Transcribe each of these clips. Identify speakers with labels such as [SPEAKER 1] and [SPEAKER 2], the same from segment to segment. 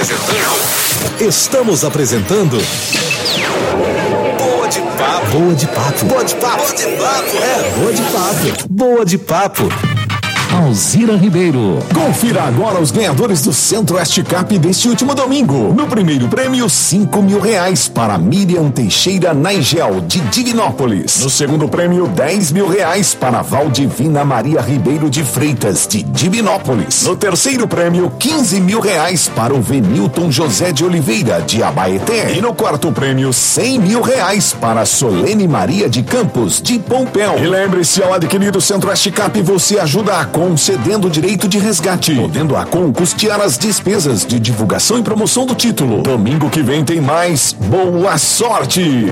[SPEAKER 1] Estamos apresentando Boa de Papo. Boa de Papo. Boa de Papo. Boa de Papo. Boa de Papo. Boa de Papo.
[SPEAKER 2] Alzira Ribeiro.
[SPEAKER 3] Confira agora os ganhadores do Centro-Oeste Cap deste último domingo. No primeiro prêmio, R$5.000 para Miriam Teixeira Naigel, de Divinópolis. No segundo prêmio, R$10.000 para Valdivina Maria Ribeiro de Freitas, de Divinópolis. No terceiro prêmio, R$15.000 para o Venilton José de Oliveira, de Abaeté. E no quarto prêmio, R$100.000 para Solene Maria de Campos, de Pompéu. E lembre-se, ao adquirir o Centro-Oeste Cap, você ajuda a concedendo o direito de resgate, podendo a Com custear as despesas de divulgação e promoção do título. Domingo que vem tem mais. Boa sorte!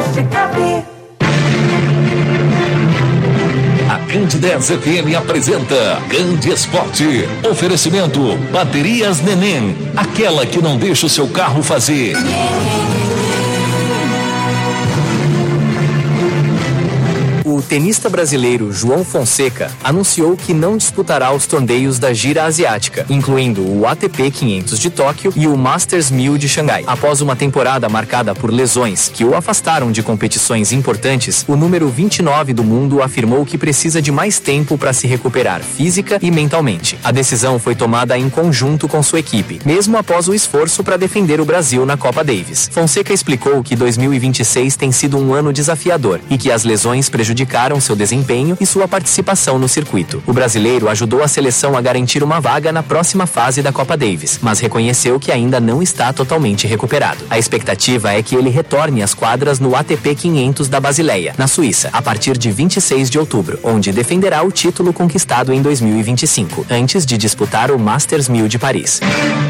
[SPEAKER 2] A Cand 10 FM apresenta Cand Esporte. Oferecimento Baterias Neném, aquela que não deixa o seu carro fazer.
[SPEAKER 4] O tenista brasileiro João Fonseca anunciou que não disputará os torneios da Gira Asiática, incluindo o ATP 500 de Tóquio e o Masters 1000 de Xangai. Após uma temporada marcada por lesões que o afastaram de competições importantes, o número 29 do mundo afirmou que precisa de mais tempo para se recuperar física e mentalmente. A decisão foi tomada em conjunto com sua equipe, mesmo após o esforço para defender o Brasil na Copa Davis. Fonseca explicou que 2026 tem sido um ano desafiador e que as lesões prejudicaram seu desempenho e sua participação no circuito. O brasileiro ajudou a seleção a garantir uma vaga na próxima fase da Copa Davis, mas reconheceu que ainda não está totalmente recuperado. A expectativa é que ele retorne às quadras no ATP 500 da Basileia, na Suíça, a partir de 26 de outubro, onde defenderá o título conquistado em 2025, antes de disputar o Masters 1000 de Paris.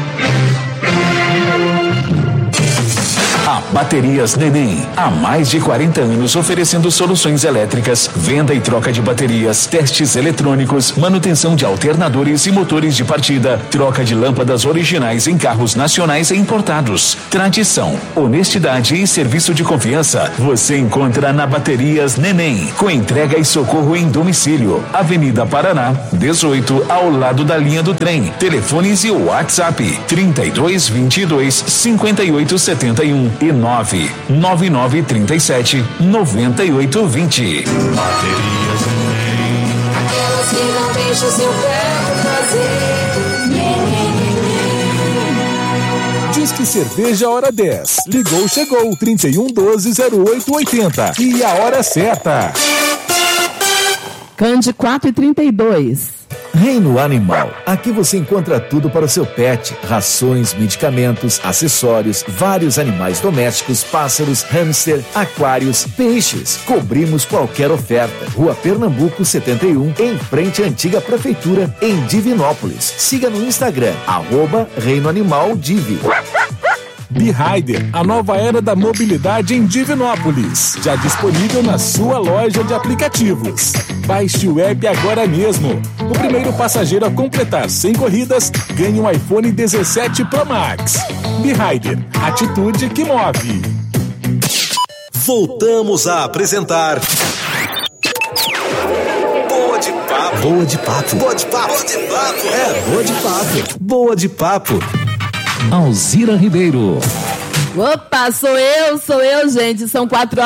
[SPEAKER 2] A Baterias Neném, há mais de 40 anos oferecendo soluções elétricas, venda e troca de baterias, testes eletrônicos, manutenção de alternadores e motores de partida, troca de lâmpadas originais em carros nacionais e importados. Tradição, honestidade e serviço de confiança você encontra na Baterias Neném, com entrega e socorro em domicílio. Avenida Paraná, 18, ao lado da linha do trem. Telefones e WhatsApp 3222 5871 e 99937 9820.
[SPEAKER 5] Baterias Neném, aquelas que não deixam o seu carro fazer.
[SPEAKER 1] Diz que cerveja hora 10. Ligou, chegou. 3112-0880. E a hora certa.
[SPEAKER 6] Cand 4h32.
[SPEAKER 1] Reino Animal. Aqui você encontra tudo para o seu pet. Rações, medicamentos, acessórios, vários animais domésticos, pássaros, hamster, aquários, peixes. Cobrimos qualquer oferta. Rua Pernambuco 71, em frente à antiga prefeitura, em Divinópolis. Siga no Instagram, @Reino Animal Divi. B-Rider, a nova era da mobilidade em Divinópolis. Já disponível na sua loja de aplicativos. Baixe o app agora mesmo. O primeiro passageiro a completar 100 corridas ganha um iPhone 17 Pro Max. B-Rider, atitude que move. Voltamos a apresentar Boa de Papo. Boa de Papo. Boa de Papo. Boa de Papo. Boa de Papo. Boa de Papo.
[SPEAKER 2] Alzira Ribeiro.
[SPEAKER 6] Opa, sou eu, gente. São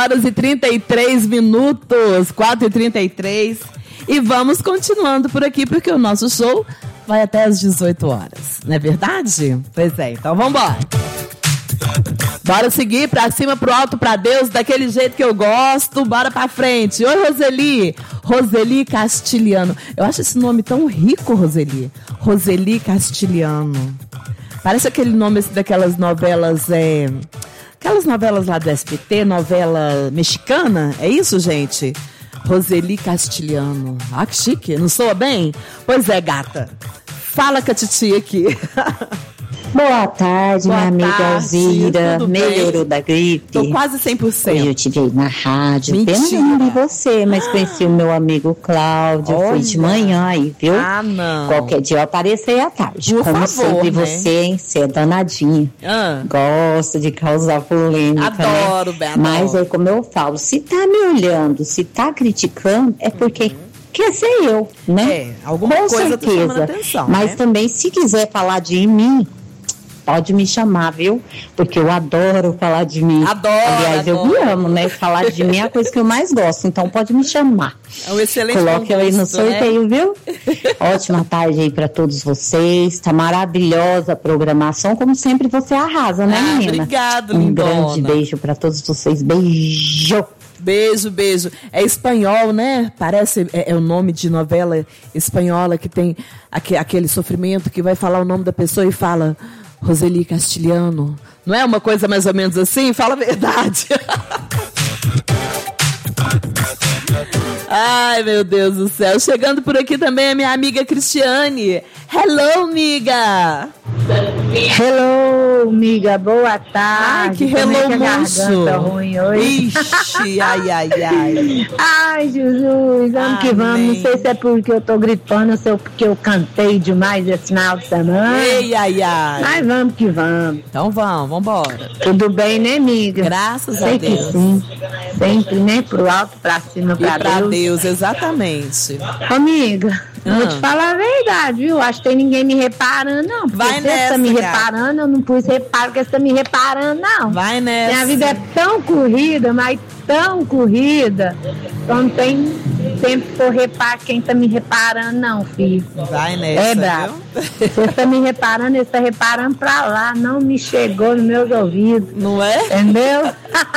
[SPEAKER 6] 4h33. 4h33. E vamos continuando por aqui, porque o nosso show vai até às 18 horas. Não é verdade? Pois é, então vambora. Bora seguir pra cima, pro alto, pra Deus, daquele jeito que eu gosto. Bora pra frente. Oi, Roseli. Roseli Castilhano. Eu acho esse nome tão rico, Roseli. Roseli Castilhano. Parece aquele nome daquelas novelas, aquelas novelas lá do SBT, novela mexicana. É isso, gente? Roseli Castilhano. Ah, que chique. Não soa bem? Pois é, gata. Fala com a titia aqui.
[SPEAKER 7] Boa tarde, minha amiga Alzira. Melhorou da gripe?
[SPEAKER 6] Tô quase 100%.
[SPEAKER 7] Hoje eu te vi na rádio.
[SPEAKER 6] Mentira.
[SPEAKER 7] Pena não vi você, mas conheci o meu amigo Cláudio.
[SPEAKER 6] Olha.
[SPEAKER 7] Fui de manhã aí, viu?
[SPEAKER 6] Ah, não.
[SPEAKER 7] Qualquer dia eu aparecerei à tarde.
[SPEAKER 6] Por
[SPEAKER 7] Como
[SPEAKER 6] favor,
[SPEAKER 7] sempre,
[SPEAKER 6] né?
[SPEAKER 7] você, hein? Você é danadinha. Gosta de causar polêmica.
[SPEAKER 6] Adoro,
[SPEAKER 7] né?
[SPEAKER 6] Beto.
[SPEAKER 7] Mas aí, como eu falo, se tá me olhando, se tá criticando, é porque quer ser eu, né?
[SPEAKER 6] Alguma
[SPEAKER 7] Com
[SPEAKER 6] coisa tá
[SPEAKER 7] certeza.
[SPEAKER 6] chamando atenção,
[SPEAKER 7] Mas
[SPEAKER 6] né?
[SPEAKER 7] também, se quiser falar de mim, pode me chamar, viu? Porque eu adoro falar de mim. Aliás, eu me amo, né? Falar de mim é a coisa que eu mais gosto, então pode me chamar.
[SPEAKER 6] É um excelente
[SPEAKER 7] Coloque eu aí no sorteio, né? Viu? Ótima tarde aí pra todos vocês. Tá maravilhosa a programação, como sempre você arrasa, né, menina?
[SPEAKER 6] Obrigado,
[SPEAKER 7] lindona. Grande beijo pra todos vocês. Beijo!
[SPEAKER 6] Beijo, beijo. É espanhol, né? Parece, é o nome de novela espanhola que tem aquele sofrimento que vai falar o nome da pessoa e fala Roseli Castilhano. Não é uma coisa mais ou menos assim? Fala a verdade. Ai, meu Deus do céu. Chegando por aqui também a minha amiga Cristiane. Hello, amiga.
[SPEAKER 8] Hello, amiga. Boa tarde.
[SPEAKER 6] Ai, que hello, moço.
[SPEAKER 8] Ruim hoje.
[SPEAKER 6] Ixi, ai, ai, ai.
[SPEAKER 8] Ai, Jesus, vamos que vamos. Não sei se é porque eu tô gripando ou se é porque eu cantei demais esse final de semana.
[SPEAKER 6] Ei, ai, ai.
[SPEAKER 8] Mas vamos que vamos.
[SPEAKER 6] Então vamos embora.
[SPEAKER 8] Tudo bem, né, amiga?
[SPEAKER 6] Graças
[SPEAKER 8] sei
[SPEAKER 6] a Deus.
[SPEAKER 8] Que sim. Sempre, né? Pro alto, pra cima, pra
[SPEAKER 6] Deus, exatamente.
[SPEAKER 8] Amiga, vou te falar a verdade, viu? Acho que tem ninguém me reparando, não. Porque
[SPEAKER 6] vai nessa,
[SPEAKER 8] você tá me reparando, eu não pus reparo porque você tá me reparando, não.
[SPEAKER 6] Vai nessa.
[SPEAKER 8] Minha vida é tão corrida, mas tão corrida. Então não tem tempo que eu reparo quem tá me reparando, não, filho.
[SPEAKER 6] Vai nessa,
[SPEAKER 8] é bravo. Você tá me reparando, ele tá reparando pra lá. Não me chegou nos meus ouvidos.
[SPEAKER 6] Não é?
[SPEAKER 8] Entendeu?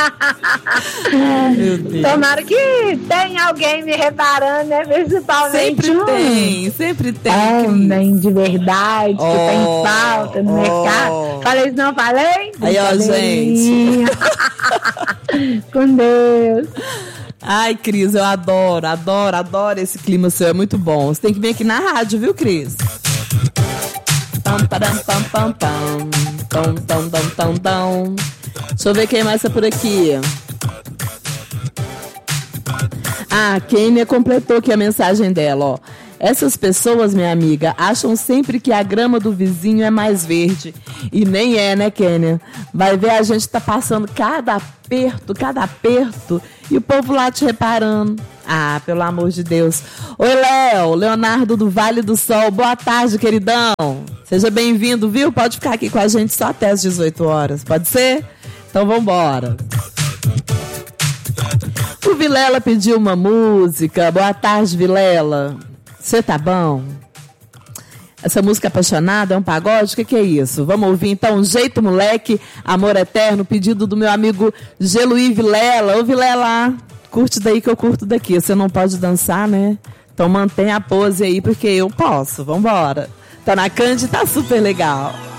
[SPEAKER 6] Meu Deus.
[SPEAKER 8] Tomara que tenha alguém me reparando, né? Principalmente
[SPEAKER 6] sempre tem.
[SPEAKER 8] Homem de verdade, que tem falta no mercado. Falei isso, não falei?
[SPEAKER 6] Aí, ó, gente.
[SPEAKER 8] Com Deus.
[SPEAKER 6] Ai, Cris, eu adoro esse clima seu, é muito bom. Você tem que vir aqui na rádio, viu, Cris? Pam, param, pam, pam, pam. Tom, tom, tom, tom, tom. Deixa eu ver quem mais tá por aqui. A Kênia completou aqui a mensagem dela, ó. Essas pessoas, minha amiga, acham sempre que a grama do vizinho é mais verde. E nem é, né, Kênia? Vai ver, a gente tá passando cada aperto, e o povo lá te reparando. Ah, pelo amor de Deus. Oi, Léo, Leonardo do Vale do Sol. Boa tarde, queridão. Seja bem-vindo, viu? Pode ficar aqui com a gente só até as 18 horas. Pode ser? Então vambora. O Vilela pediu uma música. Boa tarde, Vilela. Você tá bom? Essa música Apaixonada é um pagode? O que é isso? Vamos ouvir então Jeito Moleque, Amor Eterno, pedido do meu amigo Geluí Vilela. Ô Vilela, curte daí que eu curto daqui. Você não pode dançar, né? Então mantém a pose aí porque eu posso. Vambora. Tá na Cândido, tá super legal.